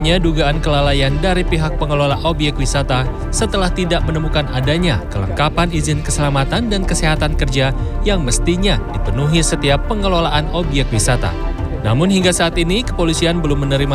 dugaan kelalaian dari pihak pengelola objek wisata setelah tidak menemukan adanya kelengkapan izin keselamatan dan kesehatan kerja yang mestinya dipenuhi setiap pengelolaan objek wisata. Namun hingga saat ini kepolisian belum menerima